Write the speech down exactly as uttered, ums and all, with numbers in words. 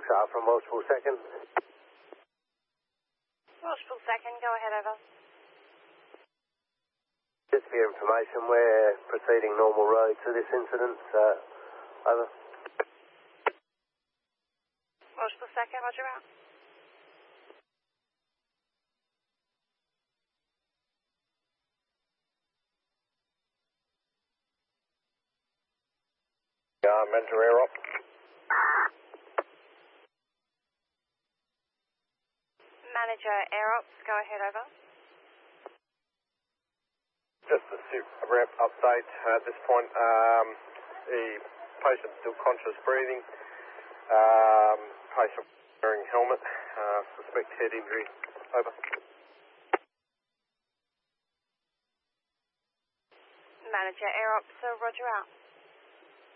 Shah from Welshpool second. Welshpool second, go ahead, over. Just for your information, we're proceeding normal road to this incident, uh, over. Welshpool second, roger out. Uh, Manager Air Op. Manager Air Ops, go ahead, over. Just a sit rep update at this point. Um, the patient still conscious breathing. Um, patient wearing helmet. Uh, suspect head injury. Over. Manager Air Ops, so roger out.